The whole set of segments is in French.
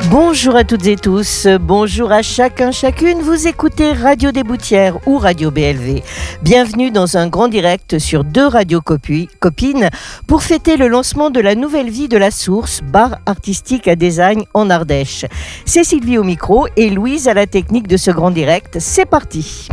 Bonjour à toutes et tous, bonjour à chacun, chacune, vous écoutez Radio des Boutières ou Radio BLV. Bienvenue dans un grand direct sur 2 radios copines pour fêter le lancement de la nouvelle vie de La Source, bar artistique à Désagne en Ardèche. C'est Sylvie au micro et Louise à la technique de ce grand direct. C'est parti.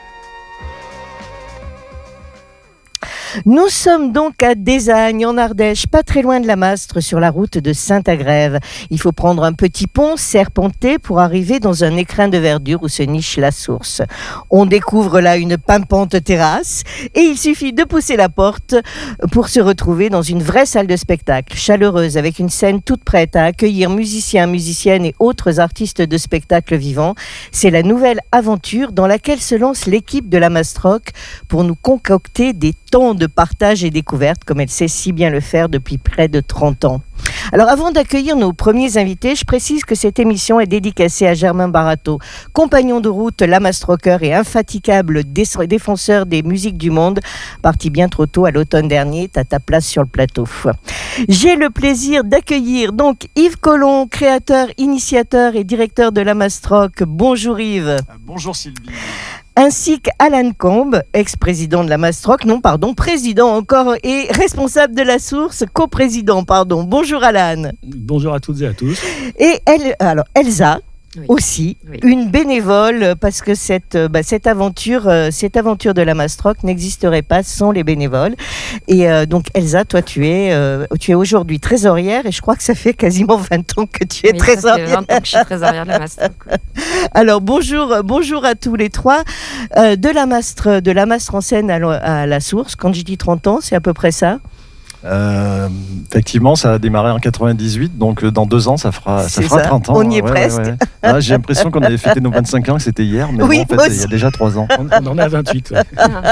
Nous sommes donc à Désagne, en Ardèche, pas très loin de la Mastre, sur la route de Saint-Agrève. Il faut prendre un petit pont serpenté pour arriver dans un écrin de verdure où se niche la source. On découvre là une pimpante terrasse et il suffit de pousser la porte pour se retrouver dans une vraie salle de spectacle, chaleureuse, avec une scène toute prête à accueillir musiciens, musiciennes et autres artistes de spectacle vivant. C'est la nouvelle aventure dans laquelle se lance l'équipe de la Mastrock pour nous concocter des temps de partage et découverte, comme elle sait si bien le faire depuis près de 30 ans. Alors avant d'accueillir nos premiers invités, je précise que cette émission est dédicacée à Germain Barato, compagnon de route, la Mastrocker et infatigable défenseur des musiques du monde, parti bien trop tôt à l'automne dernier. T'as ta place sur le plateau. J'ai le plaisir d'accueillir donc Yves Collomb, créateur, initiateur et directeur de la Mastrock. Bonjour Yves. Bonjour Sylvie. Ainsi qu'Alan Combe, ex-président de la Mastrock, président encore et responsable de La Source, coprésident, Bonjour Alan. Bonjour à toutes et à tous. Et Elsa. Oui. Aussi, oui. Une bénévole, parce que cette aventure de la Mastrock n'existerait pas sans les bénévoles. Et donc Elsa, toi tu es aujourd'hui trésorière et je crois que ça fait quasiment 20 ans que tu es trésorière. Ça fait 20 ans que je suis trésorière de la Mastrock. Alors bonjour à tous les trois. De la Mastre en scène à La Source, quand je dis 30 ans, c'est à peu près ça. Effectivement, ça a démarré en 98, donc dans 2 ans, ça fera 30 ans. On y est presque. Ouais. Ah, j'ai l'impression qu'on avait fêté nos 25 ans, que c'était hier, mais oui, non, en fait, il y a déjà 3 ans. On en est à 28. Ouais.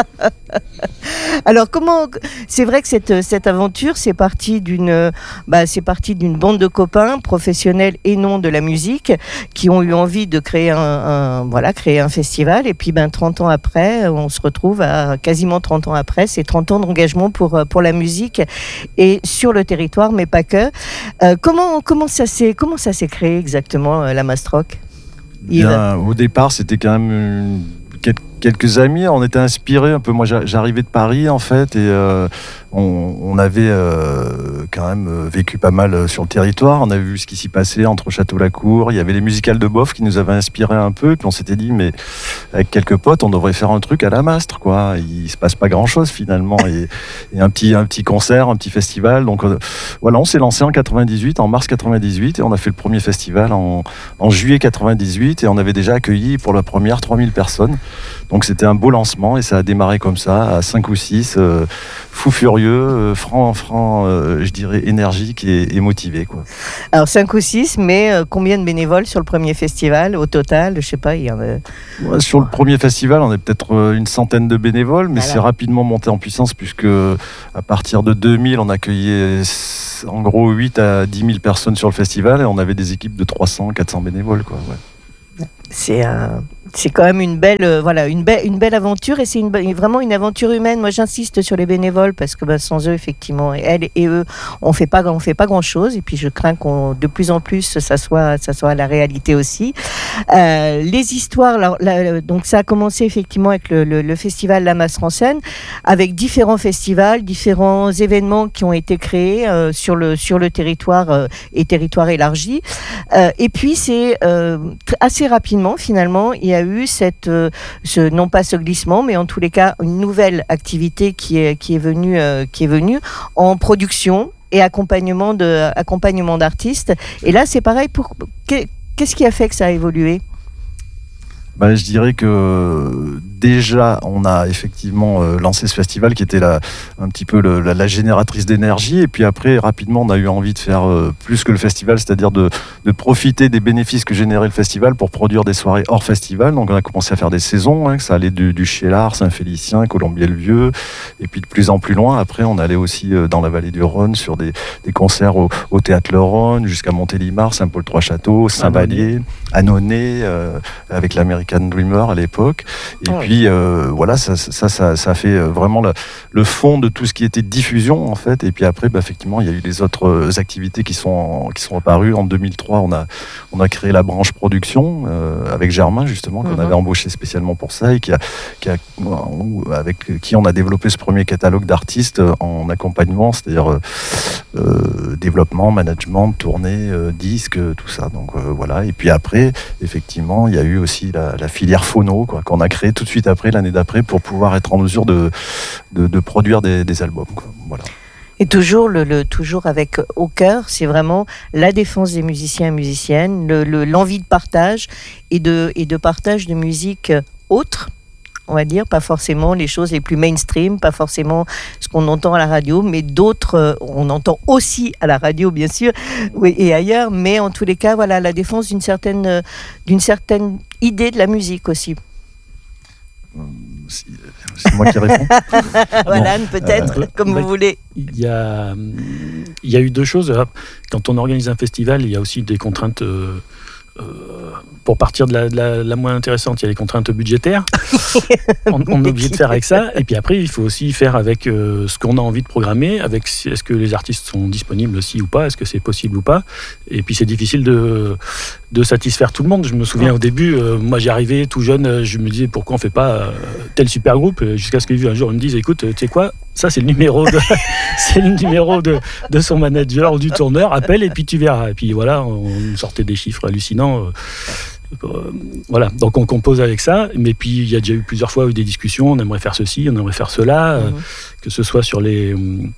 Alors, c'est vrai que cette aventure, c'est parti d'une bande de copains, professionnels et non de la musique, qui ont eu envie de créer un festival. Et puis, 30 ans après, on se retrouve quasiment 30 ans après, c'est 30 ans d'engagement pour la musique et sur le territoire, mais pas que. Comment ça s'est créé exactement, la Mastrock, Yves ? Bien, au départ, c'était quand même quelques amis. On était inspirés un peu. Moi, j'arrivais de Paris, en fait, et on avait quand même vécu pas mal sur le territoire. On avait vu ce qui s'y passait entre Château-Lacour. Il y avait les musicales de Bof qui nous avaient inspiré un peu. Puis on s'était dit, mais avec quelques potes, on devrait faire un truc à la Mastre, quoi. Il se passe pas grand-chose finalement. et un petit concert, un petit festival. Donc voilà, on s'est lancé en mars 98, et on a fait le premier festival en juillet 98, et on avait déjà accueilli pour la première 3000 personnes. Donc c'était un beau lancement, et ça a démarré comme ça, à 5 ou 6, fou furieux, franc, je dirais énergique et motivé, quoi. Alors 5 ou 6, mais combien de bénévoles sur le premier festival au total ? Je sais pas, il y en a... Ouais, sur le premier festival, on est peut-être une centaine de bénévoles, mais c'est rapidement monté en puissance, puisque à partir de 2000, on accueillait en gros 8 à 10 000 personnes sur le festival, et on avait des équipes de 300, 400 bénévoles, quoi. Ouais. C'est quand même une belle aventure, et c'est vraiment une aventure humaine. Moi, j'insiste sur les bénévoles parce que sans eux, effectivement, elles et eux, on fait pas grand chose. Et puis, je crains de plus en plus, ça soit la réalité aussi. Les histoires, donc ça a commencé effectivement avec le festival La Mastre en scène, avec différents festivals, différents événements qui ont été créés sur le territoire et territoire élargi. Et puis, c'est assez rapidement, finalement, il y a eu non pas ce glissement, mais en tous les cas une nouvelle activité qui est venue en production et accompagnement d'artistes. Et là, c'est pareil. Qu'est-ce qui a fait que ça a évolué ? Je dirais que déjà, on a effectivement lancé ce festival qui était un petit peu la génératrice d'énergie. Et puis après, rapidement, on a eu envie de faire plus que le festival, c'est-à-dire de profiter des bénéfices que générait le festival pour produire des soirées hors festival. Donc on a commencé à faire des saisons, ça allait du Chélar, Saint-Félicien, Colombier-le-Vieux, et puis de plus en plus loin. Après, on allait aussi dans la vallée du Rhône sur des concerts au Théâtre Le Rhône, jusqu'à Montélimar, Saint-Paul-Trois-Châteaux, Saint-Vallier, Annonay, avec l'American Dreamer à l'époque. Et puis puis voilà, ça a fait vraiment le fond de tout ce qui était diffusion en fait. Et puis après, effectivement, il y a eu les autres activités qui sont apparues. En 2003, on a créé la branche production avec Germain justement, qu'on avait embauché spécialement pour ça et avec qui on a développé ce premier catalogue d'artistes en accompagnement, c'est-à-dire développement, management, tournée, disque, tout ça. Donc voilà. Et puis après, effectivement, il y a eu aussi la filière phono qu'on a créée tout de suite après, l'année d'après, pour pouvoir être en mesure de produire des albums. Voilà. Et toujours, toujours avec au cœur, c'est vraiment la défense des musiciens et musiciennes, l'envie de partage et de partage de musique autre. On va dire, pas forcément les choses les plus mainstream, pas forcément ce qu'on entend à la radio, mais d'autres, on entend aussi à la radio, bien sûr, oui, et ailleurs, mais en tous les cas, voilà, la défense d'une certaine idée de la musique aussi. C'est moi qui réponds. Voilà, peut-être, comme vous voulez. Il y a eu deux choses. Quand on organise un festival, il y a aussi des contraintes. Pour partir de la moins intéressante, il y a les contraintes budgétaires. On est obligé de faire avec ça. Et puis après, il faut aussi faire avec ce qu'on a envie de programmer, avec est-ce que les artistes sont disponibles aussi ou pas, est-ce que c'est possible ou pas. Et puis c'est difficile de satisfaire tout le monde. Je me souviens au début, moi j'y arrivais tout jeune, je me disais pourquoi on fait pas tel super groupe, jusqu'à ce qu'un jour ils me disent écoute, tu sais quoi, ça c'est le numéro de son manager ou du tourneur, appelle et puis tu verras. Et puis voilà, on sortait des chiffres hallucinants. Voilà, donc on compose avec ça, mais puis il y a déjà eu plusieurs fois des discussions, on aimerait faire ceci, on aimerait faire cela, que ce soit sur les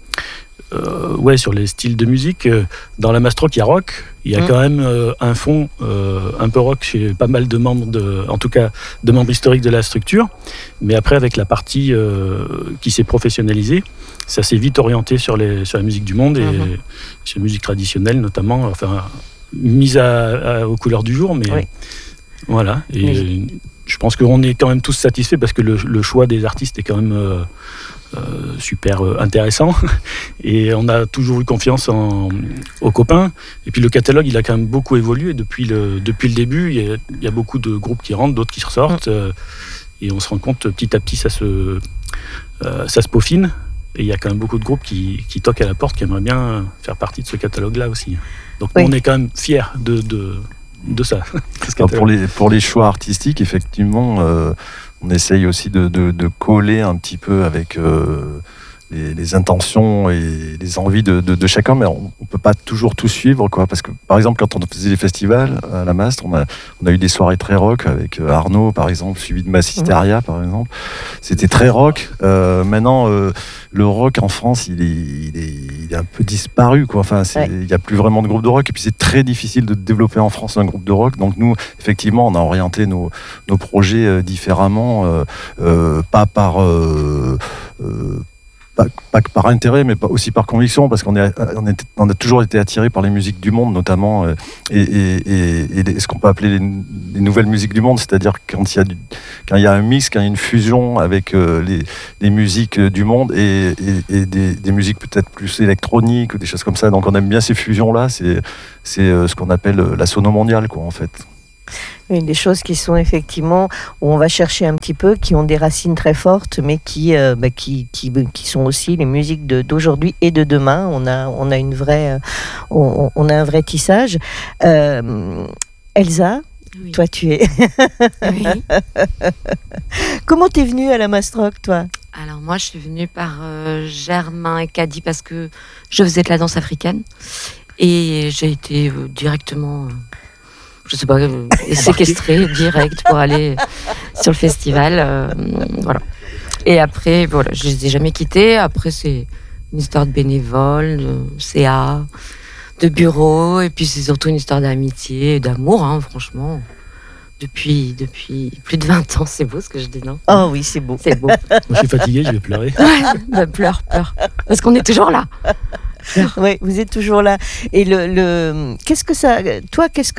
styles de musique. Dans la Mastrock, il y a rock, il y a quand même un fond un peu rock chez pas mal de membres, en tout cas de membres historiques de la structure, mais après avec la partie qui s'est professionnalisée, ça s'est vite orienté sur la musique du monde et sur la musique traditionnelle notamment, enfin mise aux couleurs du jour, mais voilà. Et je pense qu'on est quand même tous satisfaits parce que le choix des artistes est quand même super intéressant et on a toujours eu confiance aux copains. Et puis le catalogue, il a quand même beaucoup évolué depuis le début. Il y a beaucoup de groupes qui rentrent, d'autres qui ressortent, et on se rend compte petit à petit ça se peaufine. Et il y a quand même beaucoup de groupes qui toquent à la porte, qui aimeraient bien faire partie de ce catalogue-là aussi. Donc nous, on est quand même fiers de ça. Pour les choix artistiques, effectivement, on essaye aussi de coller un petit peu avec les intentions et les envies de chacun, mais on ne peut pas toujours tout suivre, quoi. Parce que, par exemple, quand on faisait des festivals à la Mastre, on a eu des soirées très rock avec Arnaud, par exemple, suivi de Massisteria, par exemple. C'était très rock. Maintenant, le rock en France, il est un peu disparu, quoi. Enfin, il n'y a plus vraiment de groupe de rock, et puis c'est très difficile de développer en France un groupe de rock. Donc nous, effectivement, on a orienté nos projets différemment, pas par intérêt, mais aussi par conviction, parce qu'on a toujours été attirés par les musiques du monde, notamment, et ce qu'on peut appeler les nouvelles musiques du monde, c'est-à-dire quand il y a un mix, quand il y a une fusion avec les musiques du monde et des musiques peut-être plus électroniques ou des choses comme ça. Donc on aime bien ces fusions-là. C'est ce qu'on appelle la sono mondiale, quoi, en fait. Des choses qui sont effectivement, où on va chercher un petit peu, qui ont des racines très fortes, mais qui sont aussi les musiques d'aujourd'hui et de demain. On a un vrai tissage. Elsa, oui. Toi tu es... Oui. Comment t'es venue à la Mastrock, toi ? Alors moi je suis venue par Germain et Caddy parce que je faisais de la danse africaine et j'ai été directement... je sais pas, séquestrée direct pour aller sur le festival. Voilà. Et après, voilà, je les ai jamais quittés. Après, c'est une histoire de bénévole, de CA, de bureau. Et puis, c'est surtout une histoire d'amitié et d'amour, hein, franchement. Depuis plus de 20 ans, c'est beau ce que je dis, non ? Oh oui, c'est beau. C'est beau. Moi, je suis fatigué, je vais pleurer. Ouais, bah, pleure. Parce qu'on est toujours là. Oui, vous êtes toujours là. Et qu'est-ce que ça apporte ?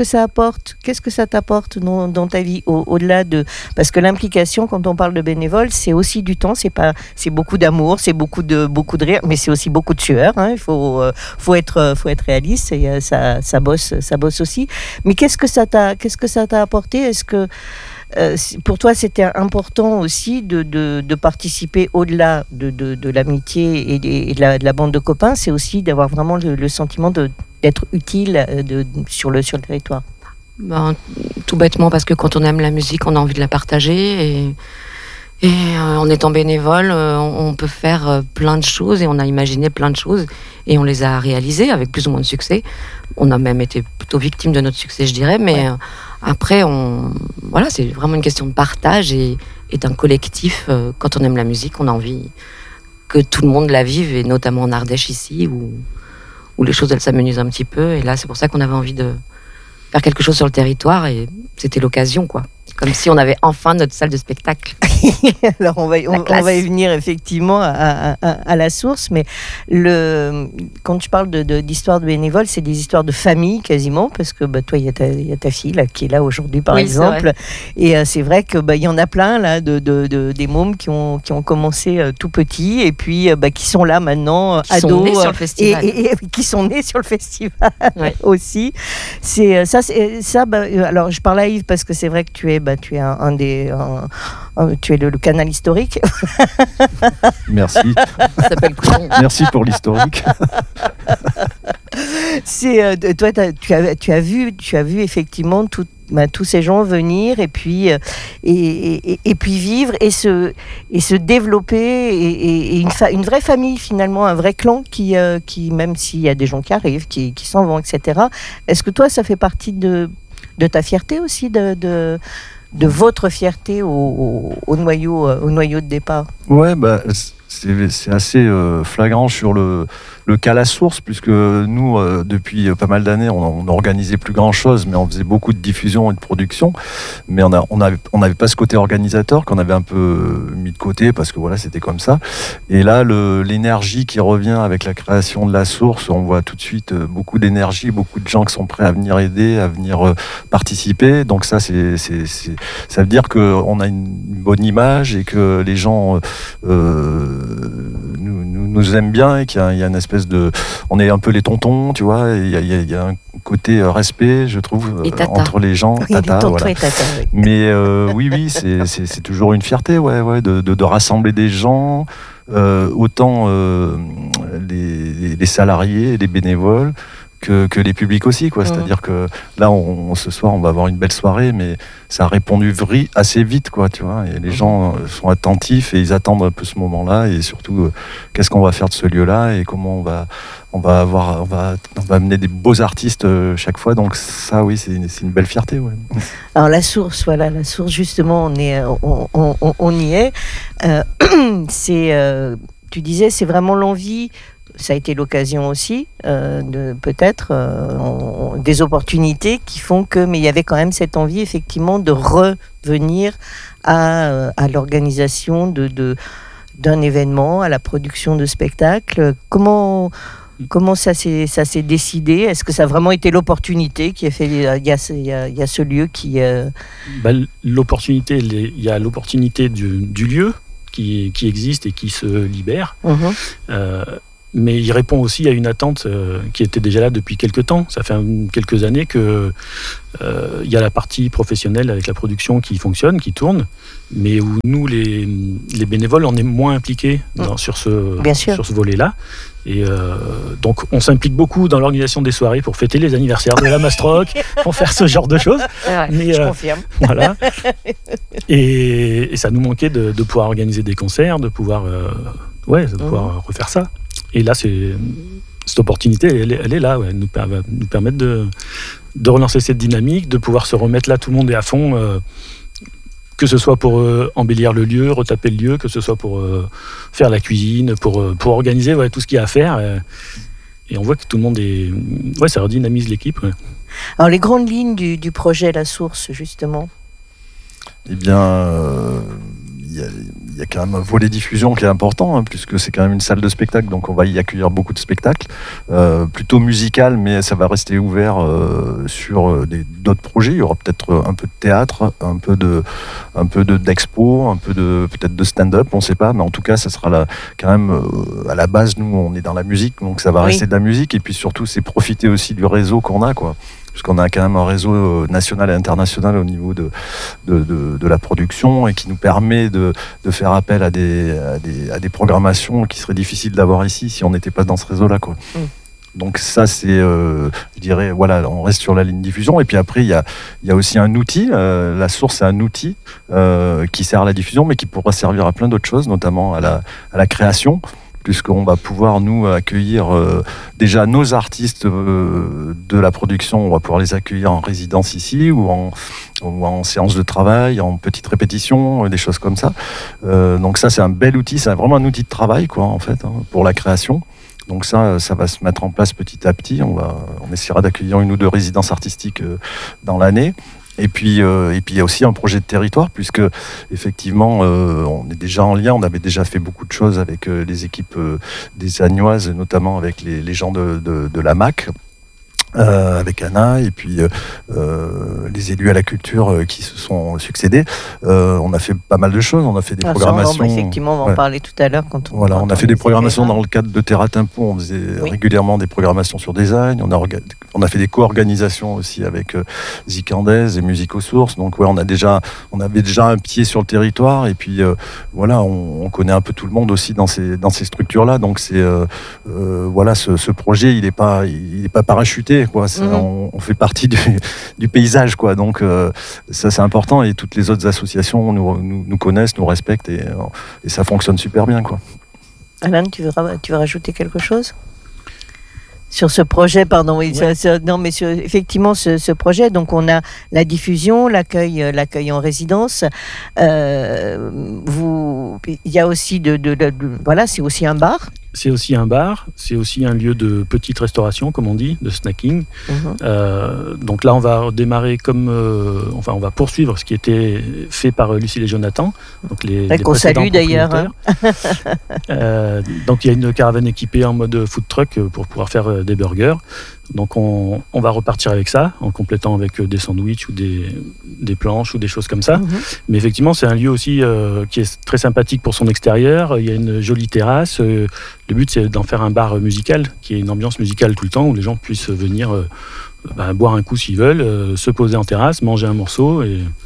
Qu'est-ce que ça t'apporte dans ta vie au-delà de... Parce que l'implication, quand on parle de bénévole, c'est aussi du temps, c'est beaucoup d'amour, c'est beaucoup de rire, mais c'est aussi beaucoup de sueur. Hein. Il faut être réaliste. Et ça bosse aussi. Mais qu'est-ce que ça t'a apporté ? Est-ce que pour toi, c'était important aussi de participer au-delà de l'amitié et de la bande de copains. C'est aussi d'avoir vraiment le sentiment d'être utile sur le territoire. Tout bêtement, parce que quand on aime la musique, on a envie de la partager. Et en étant bénévole, on peut faire plein de choses et on a imaginé plein de choses et on les a réalisées avec plus ou moins de succès. On a même été plutôt victime de notre succès, je dirais, mais après, c'est vraiment une question de partage et d'un collectif. Quand on aime la musique, on a envie que tout le monde la vive, et notamment en Ardèche ici, où les choses elles s'amenuisent un petit peu. Et là, c'est pour ça qu'on avait envie de faire quelque chose sur le territoire et c'était l'occasion, quoi. Comme si on avait enfin notre salle de spectacle. Alors on va y venir effectivement à la source, mais quand tu parles d'histoires de bénévoles, c'est des histoires de famille quasiment, parce que toi il y a ta fille là, qui est là aujourd'hui par exemple, et c'est vrai que il y en a plein là des mômes qui ont commencé tout petits et puis qui sont là maintenant ados, sont nés sur le festival. Et qui sont nés sur le festival aussi. C'est ça. Alors je parle à Yves parce que c'est vrai que tu es tu es le canal historique. Merci. Ça s'appelle Couillon. Merci pour l'historique. Toi, tu as vu effectivement tous ces gens venir et puis vivre et se développer et une vraie famille finalement, un vrai clan qui même s'il y a des gens qui arrivent, qui s'en vont, etc. Est-ce que toi, ça fait partie de ta fierté aussi, de votre fierté au noyau de départ? Ouais, c'est assez flagrant sur le cas La Source, puisque nous, depuis pas mal d'années, on n'organisait plus grand-chose, mais on faisait beaucoup de diffusion et de production. Mais on n'avait pas ce côté organisateur qu'on avait un peu mis de côté, parce que voilà, c'était comme ça. Et là, l'énergie qui revient avec la création de La Source, on voit tout de suite beaucoup d'énergie, beaucoup de gens qui sont prêts à venir aider, à venir participer. Donc ça, ça veut dire qu'on a une bonne image et que les gens nous aiment bien et qu'il y a une espèce on est un peu les tontons, tu vois, il y a un côté respect, je trouve, entre les gens. Tata, voilà. Et tata, oui. Mais oui, c'est toujours une fierté, de rassembler des gens, autant les salariés et les bénévoles que les publics aussi, quoi. C'est-à-dire que là, ce soir, on va avoir une belle soirée, mais ça a répondu assez vite, quoi, tu vois. Et les gens sont attentifs et ils attendent un peu ce moment-là, et surtout, qu'est-ce qu'on va faire de ce lieu-là et comment on va amener des beaux artistes chaque fois. Donc ça, oui, c'est une belle fierté, ouais. Alors la source justement, on y est. Tu disais, c'est vraiment l'envie. Ça a été l'occasion aussi peut-être des opportunités qui font que, mais il y avait quand même cette envie effectivement de revenir à l'organisation d'un événement, à la production de spectacles. Comment ça s'est décidé? Est-ce que ça a vraiment été l'opportunité qui a fait il y a ce lieu qui l'opportunité, il y a l'opportunité du lieu qui existe et qui se libère. Mais il répond aussi à une attente qui était déjà là depuis quelques temps. Ça fait quelques années qu'il y a la partie professionnelle avec la production qui fonctionne, qui tourne, mais où nous, les bénévoles, on est moins impliqués sur ce volet-là. Et donc, on s'implique beaucoup dans l'organisation des soirées pour fêter les anniversaires de la Mastroc, pour faire ce genre de choses. Mais, je confirme. Voilà. Et ça nous manquait de pouvoir organiser des concerts, de pouvoir refaire ça. Et là, cette opportunité, elle est là, nous permettre de relancer cette dynamique, de pouvoir se remettre là, tout le monde est à fond, que ce soit pour embellir le lieu, retaper le lieu, que ce soit pour faire la cuisine, pour organiser tout ce qu'il y a à faire. Et on voit que tout le monde est... Ouais, ça redynamise l'équipe. Ouais. Alors, les grandes lignes du projet La Source, justement? Eh bien... Il y a quand même un volet diffusion qui est important, puisque c'est quand même une salle de spectacle, donc on va y accueillir beaucoup de spectacles, plutôt musical, mais ça va rester ouvert sur d'autres projets. Il y aura peut-être un peu de théâtre, un peu d'expo, un peu peut-être de stand-up, on ne sait pas, mais en tout cas, ça sera là, quand même à la base. Nous, on est dans la musique, donc ça va rester de la musique, et puis surtout, c'est profiter aussi du réseau qu'on a, quoi. puisqu'on a quand même un réseau national et international au niveau de la production et qui nous permet de faire appel à des programmations qui seraient difficiles d'avoir ici si on n'était pas dans ce réseau-là, quoi. Donc ça, c'est, je dirais, voilà, on reste sur la ligne diffusion. Et puis après, il y a aussi un outil. La source, c'est un outil qui sert à la diffusion, mais qui pourra servir à plein d'autres choses, notamment à la création, puisqu'on va pouvoir, nous, accueillir déjà nos artistes de la production. On va pouvoir les accueillir en résidence ici ou en séance de travail, en petite répétition, des choses comme ça. Donc ça, c'est un bel outil. C'est vraiment un outil de travail, quoi, en fait, pour la création. Donc ça va se mettre en place petit à petit. On essaiera d'accueillir 1 ou 2 résidences artistiques dans l'année. Et puis il y a aussi un projet de territoire, puisque effectivement on est déjà en lien. On avait déjà fait beaucoup de choses avec les équipes des Agnoises, notamment avec les gens de la MAC. Avec Anna et puis les élus à la culture qui se sont succédés. On a fait pas mal de choses. On a fait des programmations. Effectivement, on va en parler tout à l'heure quand on. Voilà, on a fait des programmations dans le cadre de Terra Tempo. On faisait régulièrement des programmations sur design. On a fait des co-organisations aussi avec Zicandaise et Musique aux Sources. Donc on avait déjà un pied sur le territoire. Et puis voilà, on connaît un peu tout le monde aussi dans ces structures-là. Donc c'est voilà, ce projet, il est pas parachuté. Quoi. On fait partie du paysage, quoi. Donc ça c'est important, et toutes les autres associations nous connaissent, nous respectent, et ça fonctionne super bien, quoi. Alain, tu veux rajouter quelque chose sur ce projet? Pardon, oui. Ouais. Non, mais effectivement, ce projet, donc on a la diffusion, l'accueil en résidence. Il y a aussi voilà, c'est aussi un bar. C'est aussi un bar, c'est aussi un lieu de petite restauration, comme on dit, de snacking. Donc là, on va démarrer on va poursuivre ce qui était fait par Lucille et Jonathan. Donc les qu'on salue d'ailleurs. Donc il y a une caravane équipée en mode food truck pour pouvoir faire des burgers. Donc on va repartir avec ça, en complétant avec des sandwichs ou des planches ou des choses comme ça. Mais effectivement, c'est un lieu aussi qui est très sympathique pour son extérieur. Il y a une jolie terrasse. Le but, c'est d'en faire un bar musical, qui ait une ambiance musicale tout le temps, où les gens puissent venir boire un coup s'ils veulent, se poser en terrasse, manger un morceau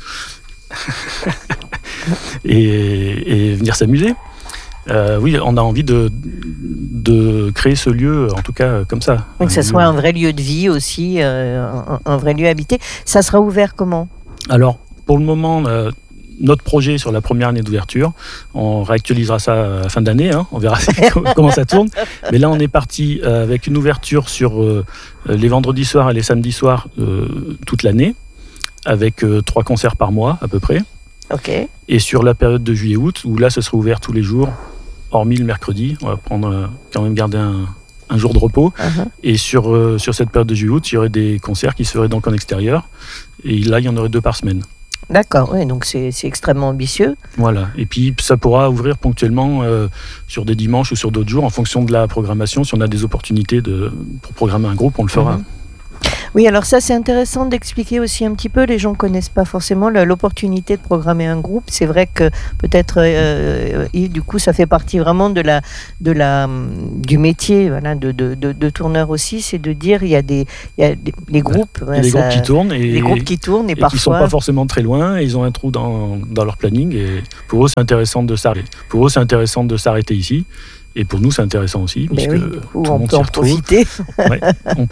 et venir s'amuser. Oui, on a envie de créer ce lieu, en tout cas comme ça. Donc que ça soit un vrai lieu de vie aussi, un vrai lieu habité. Ça sera ouvert comment ? Alors, pour le moment, notre projet sur la première année d'ouverture, on réactualisera ça à la fin d'année, on verra comment ça tourne. Mais là, on est parti avec une ouverture sur les vendredis soirs et les samedis soirs toute l'année, avec 3 concerts par mois à peu près. Okay. Et sur la période de juillet-août, où là, ce sera ouvert tous les jours, hormis le mercredi. On va quand même garder un jour de repos. Et sur cette période de juillet-août, il y aurait des concerts qui se feraient donc en extérieur. Et là, il y en aurait 2 par semaine. D'accord, oui, donc c'est extrêmement ambitieux. Voilà, et puis ça pourra ouvrir ponctuellement sur des dimanches ou sur d'autres jours, en fonction de la programmation. Si on a des opportunités pour programmer un groupe, on le fera. Oui, alors ça c'est intéressant d'expliquer aussi un petit peu, les gens ne connaissent pas forcément l'opportunité de programmer un groupe. C'est vrai que peut-être, du coup ça fait partie vraiment du métier, voilà, de tourneur aussi, c'est de dire il y a les groupes. Il y a des groupes qui tournent et parfois, qui ne sont pas forcément très loin, et ils ont un trou dans leur planning, et pour eux c'est intéressant de s'arrêter ici. Et pour nous, c'est intéressant aussi, puisque oui, du coup, on peut en profiter. Ouais,